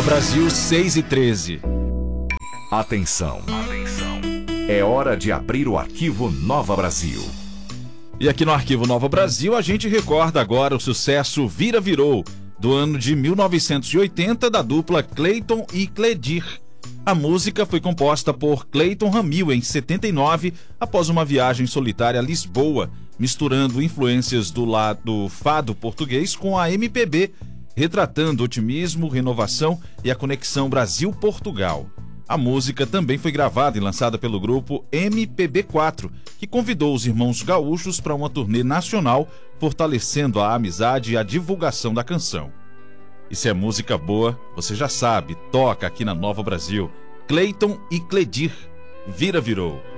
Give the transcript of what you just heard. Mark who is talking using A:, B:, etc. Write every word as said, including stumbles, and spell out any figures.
A: Brasil, seis e treze.
B: Atenção. Atenção. É hora de abrir o arquivo Nova Brasil.
A: E aqui no Arquivo Nova Brasil, a gente recorda agora o sucesso Vira Virou, do ano de mil novecentos e oitenta, da dupla Cleiton e Cledir. A música foi composta por Cleiton Ramil em setenta e nove, após uma viagem solitária a Lisboa, misturando influências do lado fado português com a M P B, retratando otimismo, renovação e a conexão Brasil-Portugal. A música também foi gravada e lançada pelo grupo M P B quatro, que convidou os irmãos gaúchos para uma turnê nacional, fortalecendo a amizade e a divulgação da canção. E se é música boa, você já sabe, toca aqui na Nova Brasil. Cleiton e Cledir, Vira Virou.